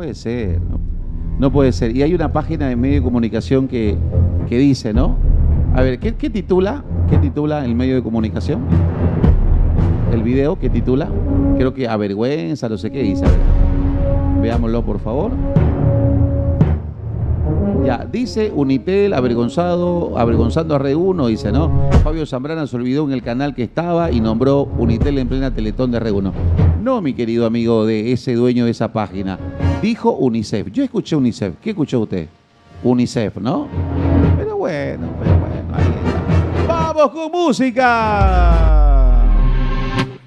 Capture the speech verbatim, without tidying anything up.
puede ser, no, no puede ser. Y hay una página de medio de comunicación que, que dice, ¿no? A ver, ¿qué, qué titula? ¿Qué titula el medio de comunicación? El video, ¿qué titula? Creo que avergüenza, no sé qué dice. A ver, veámoslo, por favor. Ya, dice Unitel, avergonzado, avergonzando a R uno, dice, ¿no? Fabio Zambrana se olvidó en el canal que estaba y nombró Unitel en plena Teletón de R uno. No, mi querido amigo de ese dueño de esa página. Dijo UNICEF. Yo escuché UNICEF. ¿Qué escuchó usted? UNICEF, ¿no? Pero bueno, pero bueno, ahí está. ¡Vamos con música!